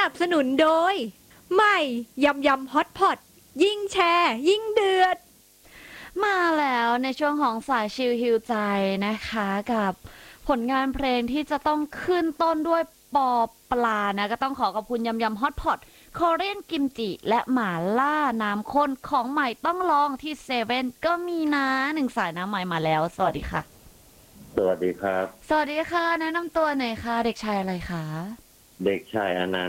นับสนุนโดยใหม่ยำยำฮอตพอตยิ่งแชร์ยิ่งเดือดมาแล้วในช่วงของสายชิลฮิวใจนะคะกับผลงานเพลงที่จะต้องขึ้นต้นด้วยปอปลานะก็ต้องขอขอบคุณยำยำฮอตพอตคอเรียนกิมจิและหม่าล่าน้ำข้นของใหม่ต้องลองที่เซเว่นก็มีนะหนึ่งสายน้ำใหม่มาแล้วสวัสดีค่ะสวัสดีครับสวัสดีค่ะแนะนำตัวหน่อยค่ะเด็กชายอะไรคะเด็กชายอนันต์